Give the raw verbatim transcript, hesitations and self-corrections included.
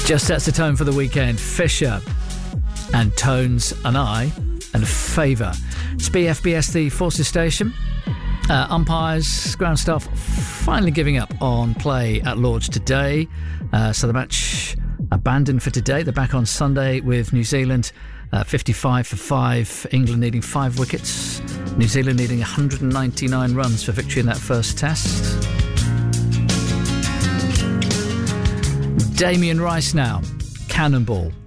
Just sets the tone for the weekend. Fisher and Tones and I and Favour. It's B F B S, the Forces Station. Uh, umpires, ground staff finally giving up on play at Lord's today. Uh, so the match abandoned for today. They're back on Sunday with New Zealand, uh, fifty-five for five. England needing five wickets. New Zealand needing one hundred ninety-nine runs for victory in that first test. Damien Rice now. Cannonball.